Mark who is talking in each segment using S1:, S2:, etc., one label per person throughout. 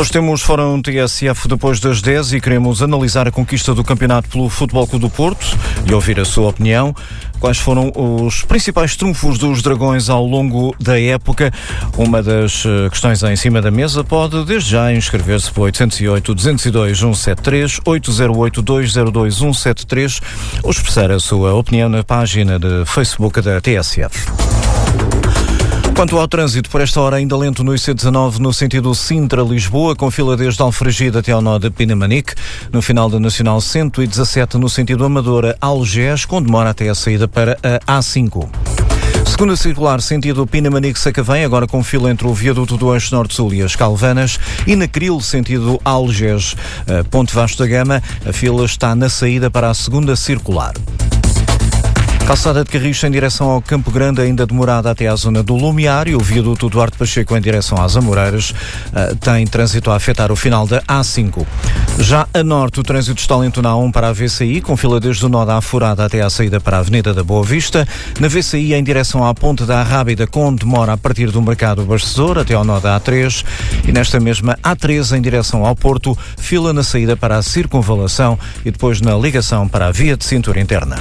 S1: Hoje temos Fórum TSF depois das 10 e queremos analisar a conquista do campeonato pelo Futebol Clube do Porto e ouvir a sua opinião. Quais foram os principais trunfos dos Dragões ao longo da época? Uma das questões em cima da mesa pode desde já inscrever-se para 808-202-173, 808-202-173 ou expressar a sua opinião na página de Facebook da TSF. Quanto ao trânsito, por esta hora ainda lento no IC19 no sentido Sintra-Lisboa, com fila desde Alfragide até ao nó de Pinamanique, no final da Nacional 117 no sentido Amadora-Algés, com demora até a saída para a A5. Segunda circular, sentido Pinamanique-Sacavém, agora com fila entre o viaduto do Eixo Norte-Sul e as Calvanas, e na Cril, sentido Algés, Ponte Vasco da Gama, a fila está na saída para a segunda circular. Calçada de Carris em direção ao Campo Grande, ainda demorada até à zona do Lumiar, e o viaduto Duarte Pacheco em direção às Amoreiras tem trânsito a afetar o final da A5. Já a norte, o trânsito está lento na A1 para a VCI, com fila desde o nó da Afurada até à saída para a Avenida da Boa Vista. Na VCI em direção à Ponte da Arrábida, com demora a partir do Mercado Abastecedor até ao nó da A3. E nesta mesma A3 em direção ao Porto, fila na saída para a Circunvalação e depois na ligação para a via de cintura interna.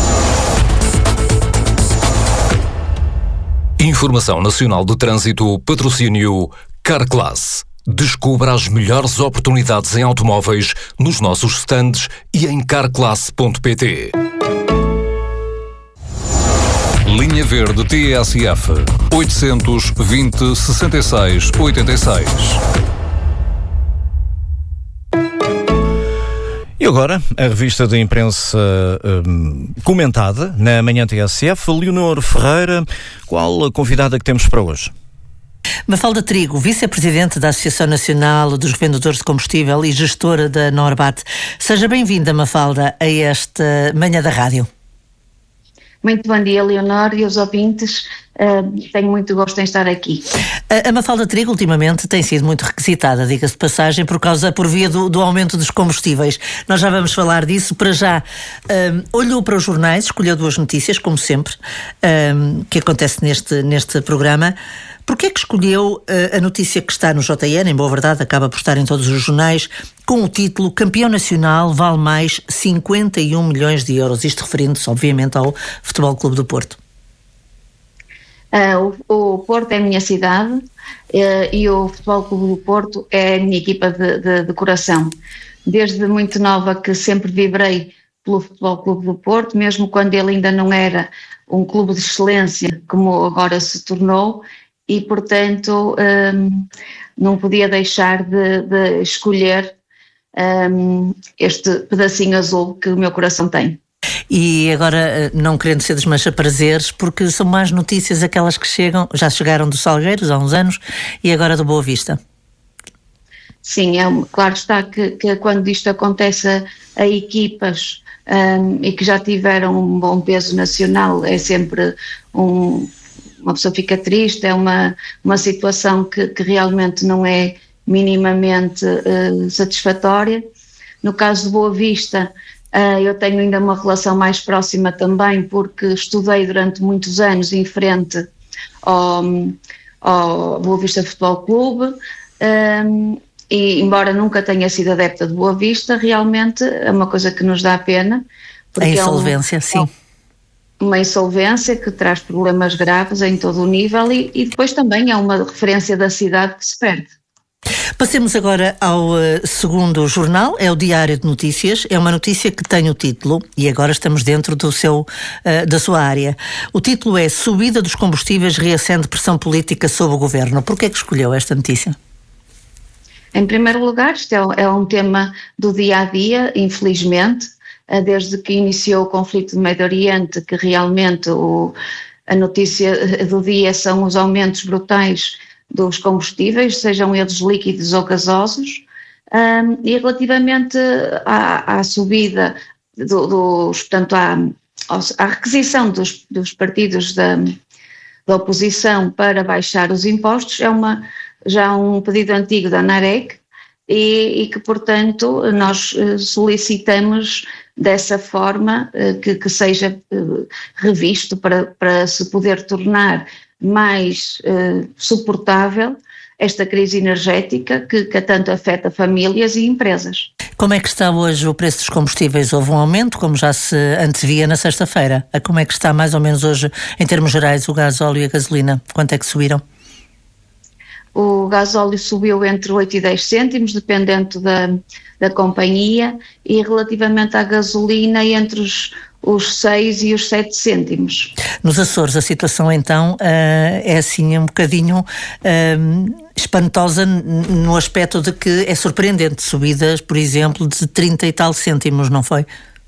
S2: Informação Nacional de Trânsito, patrocínio Carclass. Descubra as melhores oportunidades em automóveis nos nossos stands e em carclass.pt. Linha Verde TSF 820-66-86.
S1: E agora, a revista de imprensa comentada na manhã TSF. Leonor Ferreira, qual a convidada que temos para hoje?
S3: Mafalda Trigo, vice-presidente da Associação Nacional dos Revendedores de Combustível e gestora da Norbat. Seja bem-vinda, Mafalda, a esta manhã da rádio.
S4: Muito bom dia, Leonor, e os ouvintes. Tenho muito gosto em estar aqui.
S3: A Mafalda Trigo ultimamente tem sido muito requisitada, diga-se de passagem, por via do aumento dos combustíveis. Nós já vamos falar disso. Para já, olhou para os jornais, escolheu duas notícias, como sempre, que acontece neste programa. Porquê é que escolheu a notícia que está no JN, em boa verdade, acaba por estar em todos os jornais, com o título Campeão Nacional vale mais 51 milhões de euros, isto referindo-se, obviamente, ao Futebol Clube do Porto?
S4: O Porto é a minha cidade e o Futebol Clube do Porto é a minha equipa de coração. Desde muito nova que sempre vibrei pelo Futebol Clube do Porto, mesmo quando ele ainda não era um clube de excelência como agora se tornou, e portanto não podia deixar de escolher este pedacinho azul que o meu coração tem.
S3: E agora, não querendo ser desmancha-prazeres, porque são más notícias aquelas que já chegaram dos Salgueiros há uns anos e agora do Boa Vista.
S4: Sim, claro está que quando isto acontece a equipas e que já tiveram um bom peso nacional, é sempre uma pessoa fica triste, é uma situação que realmente não é minimamente satisfatória. No caso de Boa Vista, eu tenho ainda uma relação mais próxima também, porque estudei durante muitos anos em frente ao Boa Vista Futebol Clube, e embora nunca tenha sido adepta de Boa Vista, realmente é uma coisa que nos dá pena.
S3: A insolvência, sim.
S4: Uma insolvência que traz problemas graves em todo o nível e depois também é uma referência da cidade que se perde.
S3: Passemos agora ao segundo jornal, é o Diário de Notícias. É uma notícia que tem o título, e agora estamos dentro da sua área. O título é Subida dos combustíveis reacende pressão política sobre o governo. Por que é que escolheu esta notícia?
S4: Em primeiro lugar, isto é um tema do dia-a-dia, infelizmente, desde que iniciou o conflito do Médio Oriente, que realmente a notícia do dia são os aumentos brutais dos combustíveis, sejam eles líquidos ou gasosos, e relativamente à subida portanto, à requisição dos partidos da oposição para baixar os impostos, já um pedido antigo da ANAREC e que, portanto, nós solicitamos dessa forma que seja revisto para se poder tornar mais suportável esta crise energética que tanto afeta famílias e empresas.
S3: Como é que está hoje o preço dos combustíveis? Houve um aumento, como já se antevia na sexta-feira. Como é que está mais ou menos hoje, em termos gerais, o gasóleo e a gasolina? Quanto é que subiram?
S4: O gasóleo subiu entre 8 e 10 cêntimos, dependendo da companhia, e relativamente à gasolina entre os 6 e os 7 cêntimos.
S3: Nos Açores a situação então é assim um bocadinho espantosa no aspecto de que é surpreendente, subidas, por exemplo, de 30 e tal cêntimos, não foi?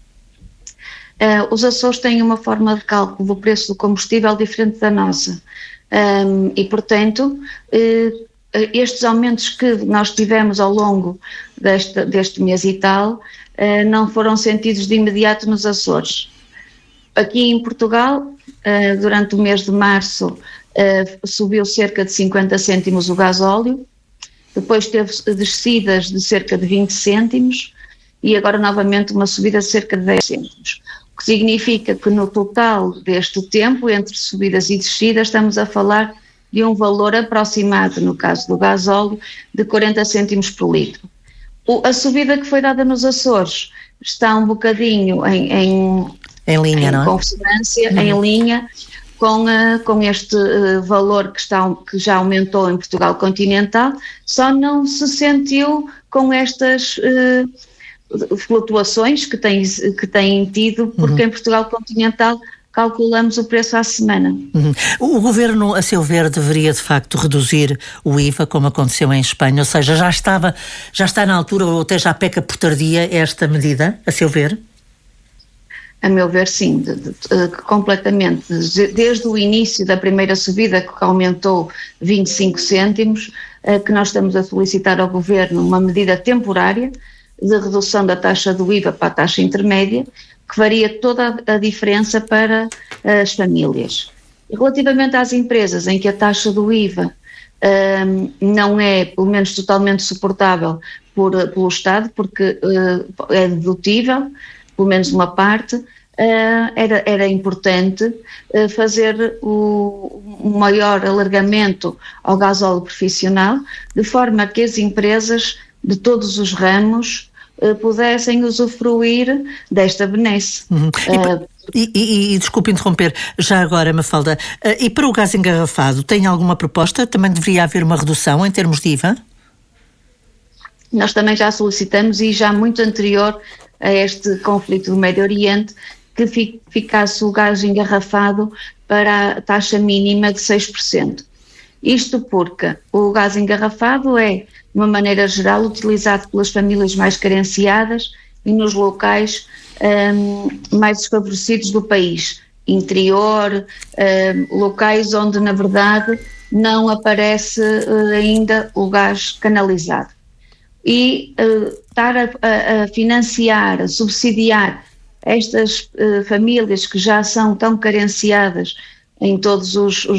S4: Os Açores têm uma forma de cálculo do preço do combustível diferente da nossa. E, portanto, estes aumentos que nós tivemos ao longo deste mês e tal não foram sentidos de imediato nos Açores. Aqui em Portugal, durante o mês de março, subiu cerca de 50 cêntimos o gasóleo, depois teve descidas de cerca de 20 cêntimos e agora novamente uma subida de cerca de 10 cêntimos. O que significa que no total deste tempo, entre subidas e descidas, estamos a falar de um valor aproximado, no caso do gasóleo, de 40 cêntimos por litro. A subida que foi dada nos Açores está um bocadinho em linha, não é? Consonância, em linha com este valor que já aumentou em Portugal continental, só não se sentiu com estas flutuações que têm tido, porque em Portugal continental calculamos o preço à semana.
S3: O Governo, a seu ver, deveria de facto reduzir o IVA, como aconteceu em Espanha, ou seja, já está na altura, ou até já peca por tardia esta medida, a seu ver?
S4: A meu ver, sim, completamente. Desde o início da primeira subida, que aumentou 25 cêntimos, que nós estamos a solicitar ao Governo uma medida temporária de redução da taxa do IVA para a taxa intermédia, que faria toda a diferença para as famílias. Relativamente às empresas em que a taxa do IVA não é, pelo menos, totalmente suportável pelo Estado, porque é dedutível, pelo menos uma parte, era importante fazer um maior alargamento ao gasóleo profissional, de forma que as empresas de todos os ramos pudessem usufruir desta benesse.
S3: E desculpe interromper, já agora, Mafalda, e para o gás engarrafado, tem alguma proposta? Também deveria haver uma redução em termos de IVA?
S4: Nós também já solicitamos, e já muito anterior a este conflito do Médio Oriente, que ficasse o gás engarrafado para a taxa mínima de 6%. Isto porque o gás engarrafado é, de uma maneira geral, utilizado pelas famílias mais carenciadas e nos locais mais desfavorecidos do país, interior, locais onde, na verdade, não aparece ainda o gás canalizado. E estar a financiar, a subsidiar estas famílias que já são tão carenciadas em todos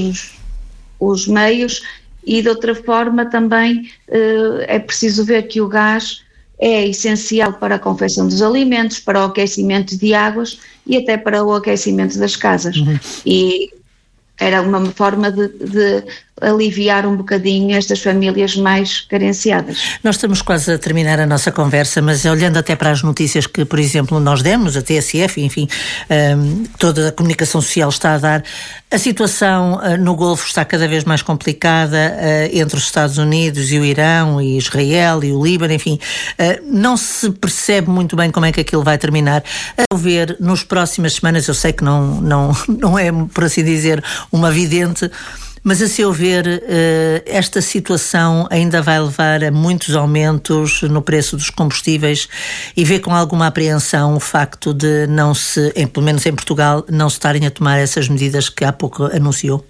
S4: os meios, e de outra forma também é preciso ver que o gás é essencial para a confecção dos alimentos, para o aquecimento de águas e até para o aquecimento das casas. E era uma forma de aliviar um bocadinho estas famílias mais carenciadas.
S3: Nós estamos quase a terminar a nossa conversa, mas olhando até para as notícias que, por exemplo, nós demos, a TSF, enfim, toda a comunicação social está a dar, a situação no Golfo está cada vez mais complicada, entre os Estados Unidos e o Irão e Israel e o Líbano, enfim, não se percebe muito bem como é que aquilo vai terminar. A ver, nas próximas semanas, eu sei que não é, por assim dizer, uma vidente, mas a seu ver, esta situação ainda vai levar a muitos aumentos no preço dos combustíveis, e vê com alguma apreensão o facto de não se, pelo menos em Portugal, não se estarem a tomar essas medidas que há pouco anunciou?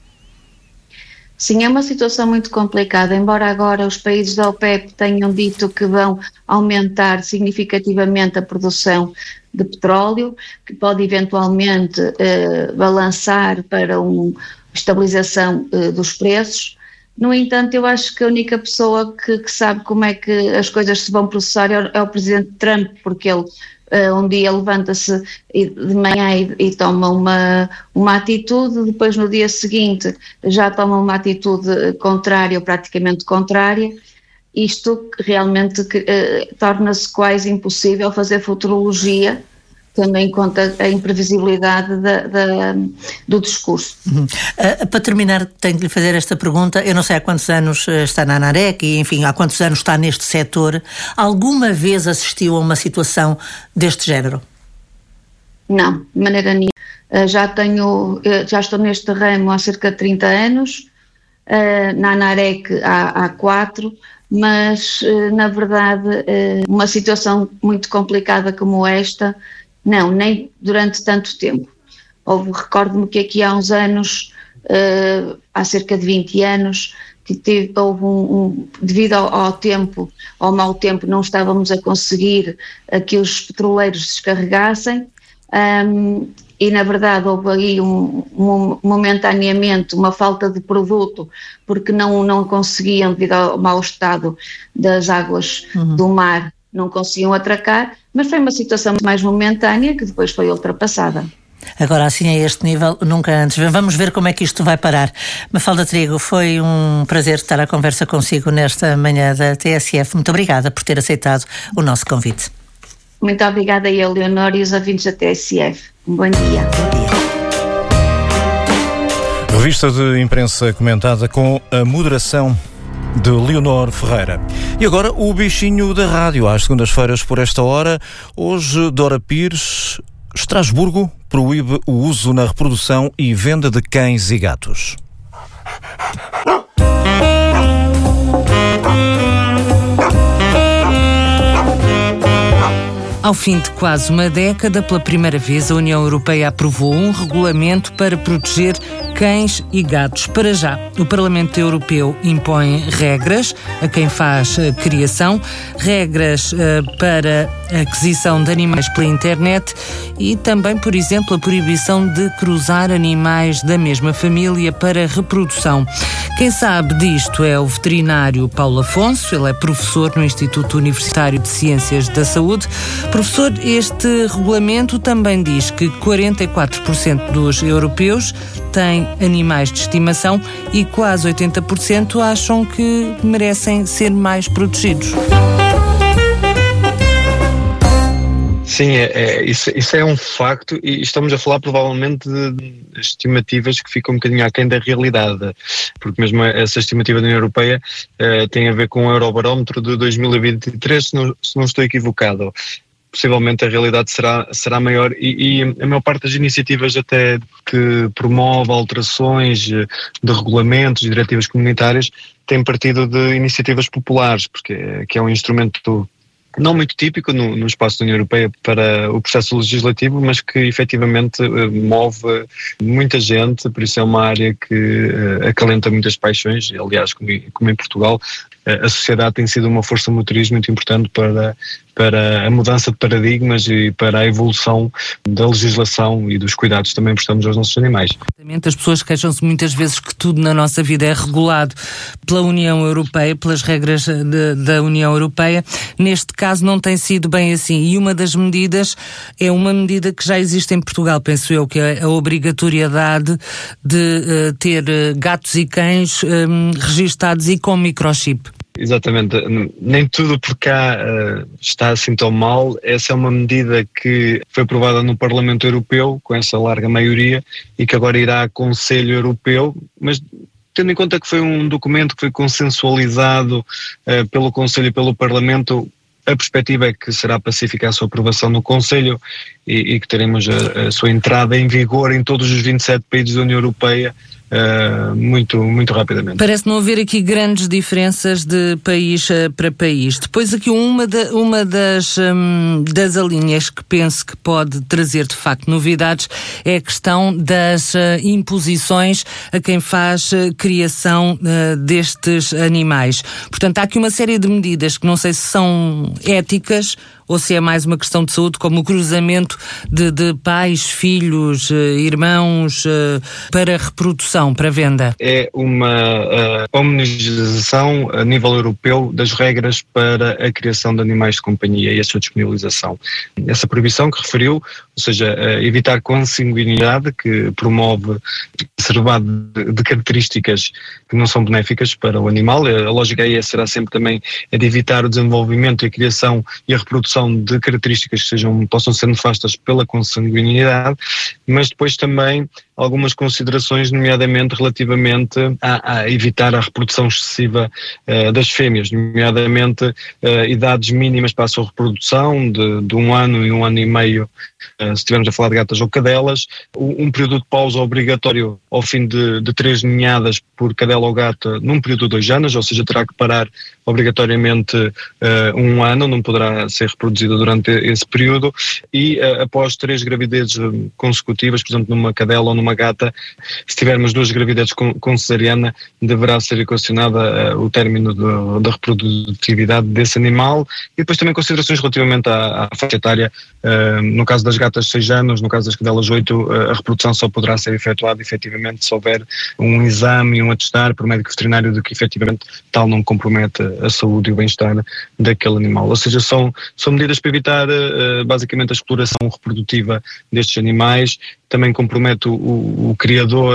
S4: Sim, é uma situação muito complicada, embora agora os países da OPEP tenham dito que vão aumentar significativamente a produção de petróleo, que pode eventualmente balançar para uma estabilização dos preços. No entanto, eu acho que a única pessoa que sabe como é que as coisas se vão processar é o Presidente Trump, porque ele um dia levanta-se de manhã e toma uma atitude, depois no dia seguinte já toma uma atitude contrária ou praticamente contrária. Isto realmente torna-se quase impossível fazer futurologia, tendo em conta a imprevisibilidade do discurso.
S3: Para terminar, tenho de lhe fazer esta pergunta. Eu não sei há quantos anos está na ANAREC e, enfim, há quantos anos está neste setor. Alguma vez assistiu a uma situação deste género?
S4: Não, de maneira nenhuma. Já estou neste ramo há cerca de 30 anos, na ANAREC há 4, mas, na verdade, uma situação muito complicada como esta, não, nem durante tanto tempo. Recordo-me que aqui há uns anos, há cerca de 20 anos, que houve devido ao tempo, ao mau tempo, não estávamos a conseguir que os petroleiros descarregassem, e na verdade houve aí momentaneamente uma falta de produto, porque não conseguiam, devido ao mau estado das águas do mar, não conseguiam atracar, mas foi uma situação mais momentânea que depois foi ultrapassada.
S3: Agora, assim, a este nível, nunca antes. Vamos ver como é que isto vai parar. Mafalda Trigo, foi um prazer estar à conversa consigo nesta manhã da TSF. Muito obrigada por ter aceitado o nosso convite.
S4: Muito obrigada a Leonor e os ouvintes da TSF. Um bom dia.
S1: Revista de imprensa comentada com a moderação de Leonor Ferreira. E agora o bichinho da rádio, às segundas-feiras por esta hora. Hoje, Dora Pires, Estrasburgo proíbe o uso na reprodução e venda de cães e gatos.
S5: Ao fim de quase uma década, pela primeira vez, a União Europeia aprovou um regulamento para proteger cães e gatos. Para já, o Parlamento Europeu impõe regras a quem faz criação, regras para a aquisição de animais pela internet e também, por exemplo, a proibição de cruzar animais da mesma família para reprodução. Quem sabe disto é o veterinário Paulo Afonso, ele é professor no Instituto Universitário de Ciências da Saúde. Professor, este regulamento também diz que 44% dos europeus têm animais de estimação e quase 80% acham que merecem ser mais protegidos.
S6: Sim, isso é um facto e estamos a falar provavelmente de estimativas que ficam um bocadinho aquém da realidade, porque mesmo essa estimativa da União Europeia tem a ver com o Eurobarómetro de 2023, se não estou equivocado. Possivelmente a realidade será maior e a maior parte das iniciativas até que promove alterações de regulamentos e diretivas comunitárias tem partido de iniciativas populares, porque que é um instrumento não muito típico no espaço da União Europeia para o processo legislativo, mas que efetivamente move muita gente, por isso é uma área que acalenta muitas paixões. Aliás, como em Portugal, a sociedade tem sido uma força motriz muito importante para a mudança de paradigmas e para a evolução da legislação e dos cuidados também prestamos aos nossos animais.
S5: As pessoas queixam-se muitas vezes que tudo na nossa vida é regulado pela União Europeia, pelas regras da União Europeia. Neste caso não tem sido bem assim e uma das medidas é uma medida que já existe em Portugal, penso eu, que é a obrigatoriedade de ter gatos e cães registados e com microchip.
S6: Exatamente, nem tudo por cá está assim tão mal. Essa é uma medida que foi aprovada no Parlamento Europeu com essa larga maioria e que agora irá ao Conselho Europeu, mas tendo em conta que foi um documento que foi consensualizado pelo Conselho e pelo Parlamento, a perspectiva é que será pacífica a sua aprovação no Conselho e que teremos a sua entrada em vigor em todos os 27 países da União Europeia muito rapidamente.
S5: Parece não haver aqui grandes diferenças de país para país. Depois aqui uma das linhas que penso que pode trazer de facto novidades é a questão das imposições a quem faz criação destes animais. Portanto, há aqui uma série de medidas que não sei se são éticas ou se é mais uma questão de saúde, como o cruzamento de pais, filhos, irmãos para reprodução. solução para venda?
S6: É uma homogeneização a nível europeu das regras para a criação de animais de companhia e a sua disponibilização. Essa proibição que referiu, ou seja, evitar consanguinidade, que promove reservado de características que não são benéficas para o animal. A lógica aí será sempre também a de evitar o desenvolvimento e a criação e a reprodução de características que possam ser nefastas pela consanguinidade, mas depois também algumas considerações, nomeadamente relativamente a evitar a reprodução excessiva das fêmeas, nomeadamente idades mínimas para a sua reprodução, de 1 ano e 1 ano e meio, se estivermos a falar de gatas ou cadelas, um período de pausa obrigatório ao fim de 3 ninhadas por cadela ou gata num período de 2 anos, ou seja, terá que parar obrigatoriamente 1 ano, não poderá ser reproduzida durante esse período, e após 3 gravidezes consecutivas, por exemplo, numa cadela ou numa gata, se tivermos 2 gravidezes com cesariana, deverá ser equacionada o término da reprodutividade desse animal, e depois também considerações relativamente à faixa etária. No caso das gatas 6 anos, no caso das cadelas 8, a reprodução só poderá ser efetuada efetivamente se houver um exame e um atestar por médico veterinário de que efetivamente tal não compromete a saúde e o bem-estar daquele animal. Ou seja, são medidas para evitar basicamente a exploração reprodutiva destes animais. Também compromete o criador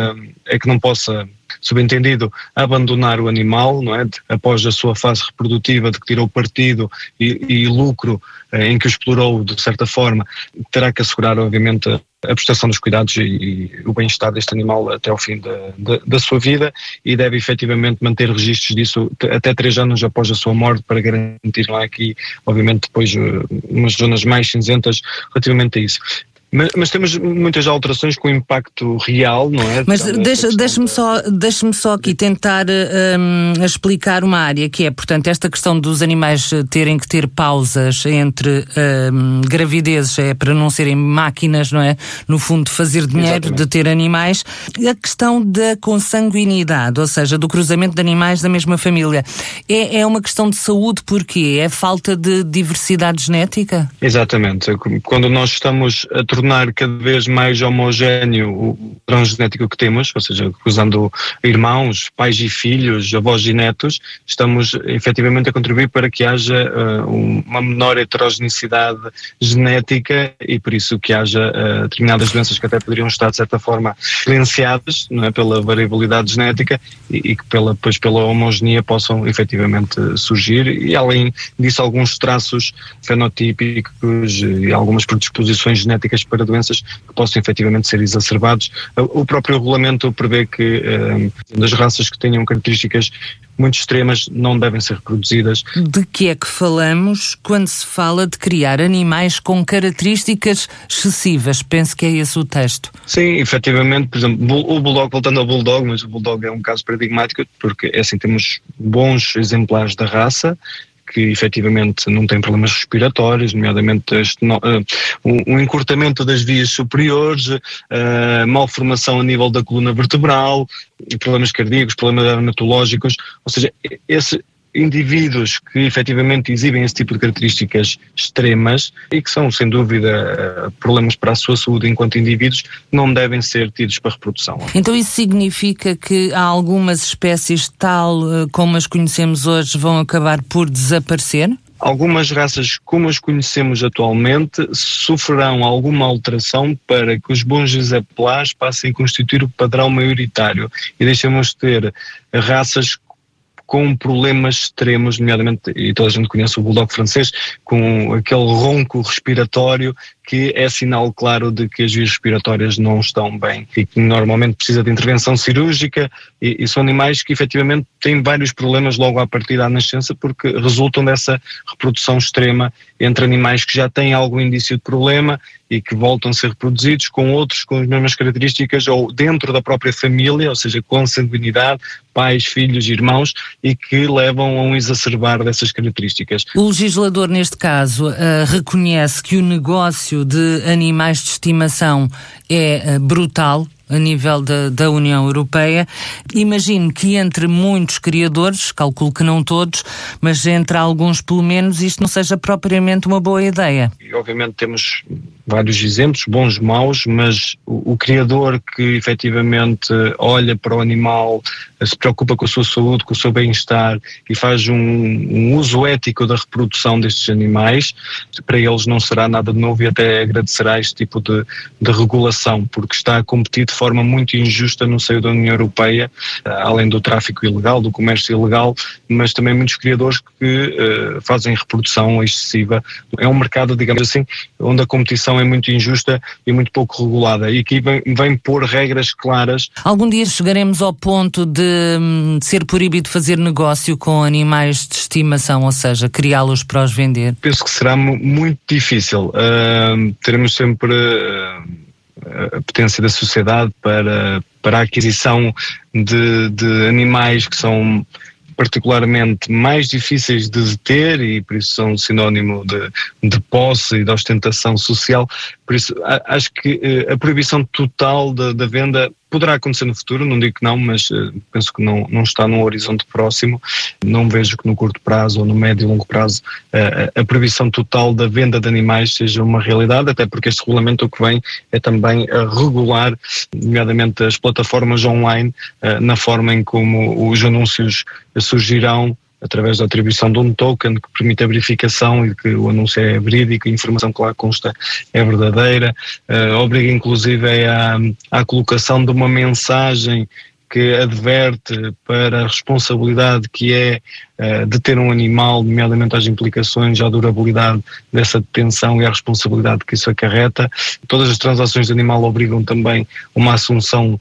S6: a que não possa, subentendido, abandonar o animal, não é? Após a sua fase reprodutiva, de que tirou partido e lucro em que o explorou de certa forma, terá que assegurar, obviamente, a prestação dos cuidados e o bem-estar deste animal até ao fim da sua vida, e deve efetivamente manter registros disso até 3 anos após a sua morte, para garantir lá aqui, obviamente, depois umas zonas mais cinzentas relativamente a isso. Mas temos muitas alterações com impacto real, não é?
S5: Mas deixe-me só aqui tentar explicar uma área que é, portanto, esta questão dos animais terem que ter pausas entre gravidezes, é para não serem máquinas, não é? No fundo, de fazer dinheiro, exatamente, de ter animais. A questão da consanguinidade, ou seja, do cruzamento de animais da mesma família, é uma questão de saúde, porque é falta de diversidade genética?
S6: Exatamente. Quando nós estamos a tornar cada vez mais homogéneo o padrão genético que temos, ou seja, cruzando irmãos, pais e filhos, avós e netos, estamos efetivamente a contribuir para que haja uma menor heterogeneidade genética, e por isso que haja determinadas doenças que até poderiam estar de certa forma silenciadas, não é, pela variabilidade genética, e que pela homogeneia possam efetivamente surgir, e além disso alguns traços fenotípicos e algumas predisposições genéticas para doenças que possam efetivamente ser exacerbados. O próprio regulamento prevê que das raças que tenham características muito extremas não devem ser reproduzidas.
S5: De que é que falamos quando se fala de criar animais com características excessivas? Penso que é esse o texto.
S6: Sim, efetivamente, por exemplo, o Bulldog, voltando ao Bulldog, mas o Bulldog é um caso paradigmático, porque assim temos bons exemplares da raça, que efetivamente não têm problemas respiratórios, nomeadamente um encurtamento das vias superiores, malformação a nível da coluna vertebral, problemas cardíacos, problemas dermatológicos, ou seja, esses indivíduos que efetivamente exibem esse tipo de características extremas e que são, sem dúvida, problemas para a sua saúde enquanto indivíduos, não devem ser tidos para reprodução.
S5: Então isso significa que há algumas espécies tal como as conhecemos hoje vão acabar por desaparecer?
S6: Algumas raças, como as conhecemos atualmente, sofrerão alguma alteração para que os bons exemplares passem a constituir o padrão maioritário e deixemos de ter raças com problemas extremos, nomeadamente, e toda a gente conhece o Bulldog francês, com aquele ronco respiratório que é sinal claro de que as vias respiratórias não estão bem e que normalmente precisa de intervenção cirúrgica, e são animais que efetivamente têm vários problemas logo à partida da nascença, porque resultam dessa reprodução extrema entre animais que já têm algum indício de problema e que voltam a ser reproduzidos com outros com as mesmas características ou dentro da própria família, ou seja, com sanguinidade, pais, filhos, irmãos, e que levam a um exacerbar dessas características.
S5: O legislador, neste caso, reconhece que o negócio de animais de estimação é brutal a nível da União Europeia. Imagino que entre muitos criadores, calculo que não todos, mas entre alguns pelo menos, isto não seja propriamente uma boa ideia.
S6: E obviamente temos vários exemplos, bons, maus, mas o criador que efetivamente olha para o animal, se preocupa com a sua saúde, com o seu bem-estar e faz um uso ético da reprodução destes animais, para eles não será nada de novo e até agradecerá este tipo de regulação, porque está a competir de forma muito injusta no seio da União Europeia, além do tráfico ilegal, do comércio ilegal, mas também muitos criadores que fazem reprodução excessiva. É um mercado, digamos assim, onde a competição é muito injusta e muito pouco regulada, e que vem pôr regras claras.
S5: Algum dia chegaremos ao ponto de ser proibido fazer negócio com animais de estimação, ou seja, criá-los para os vender?
S6: Penso que será muito difícil. Teremos sempre a potência da sociedade para a aquisição de animais que são particularmente mais difíceis de deter e por isso são sinónimo de posse e de ostentação social. Por isso acho que a proibição total da venda poderá acontecer no futuro, não digo que não, mas penso que não está num horizonte próximo. Não vejo que no curto prazo ou no médio e longo prazo a proibição total da venda de animais seja uma realidade, até porque este regulamento o que vem é também a regular, nomeadamente as plataformas online, na forma em como os anúncios surgirão através da atribuição de um token que permite a verificação e que o anúncio é verídico, a informação que lá consta é verdadeira, obriga inclusive à colocação de uma mensagem que adverte para a responsabilidade que é de ter um animal, nomeadamente às implicações, à durabilidade dessa detenção e à responsabilidade que isso acarreta. Todas as transações de animal obrigam também uma assunção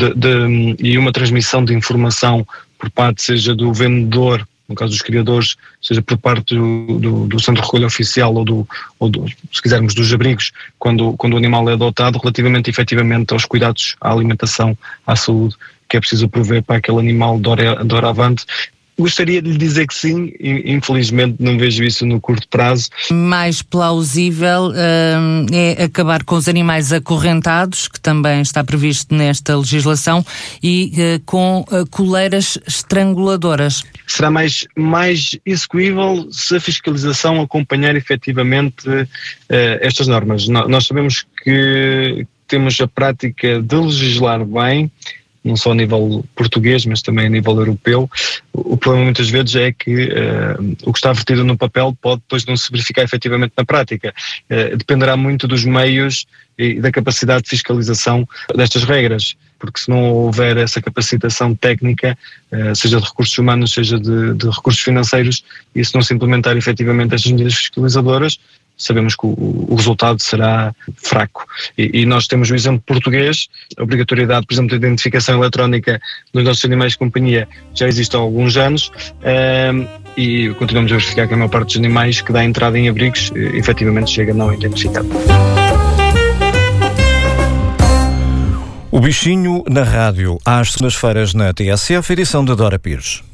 S6: e uma transmissão de informação por parte, seja do vendedor, no caso dos criadores, seja por parte do centro de recolha oficial ou se quisermos, dos abrigos, quando o animal é adotado, relativamente efetivamente aos cuidados, à alimentação, à saúde, que é preciso prover para aquele animal doravante. Gostaria de lhe dizer que sim, infelizmente não vejo isso no curto prazo.
S5: Mais plausível é acabar com os animais acorrentados, que também está previsto nesta legislação, e com coleiras estranguladoras.
S6: Será mais execuível se a fiscalização acompanhar efetivamente estas normas. Nós sabemos que temos a prática de legislar bem, não só a nível português, mas também a nível europeu. O problema muitas vezes é que o que está vertido no papel pode depois não se verificar efetivamente na prática. Dependerá muito dos meios e da capacidade de fiscalização destas regras, porque se não houver essa capacitação técnica, seja de recursos humanos, seja de recursos financeiros, e se não se implementar efetivamente estas medidas fiscalizadoras, sabemos que o resultado será fraco. E nós temos o exemplo português, a obrigatoriedade, por exemplo, da identificação eletrónica nos nossos animais de companhia já existe há alguns anos, e continuamos a verificar que a maior parte dos animais que dá entrada em abrigos, efetivamente chega não identificado.
S1: O Bichinho na rádio, às segundas-feiras na TSF, edição de Dora Pires.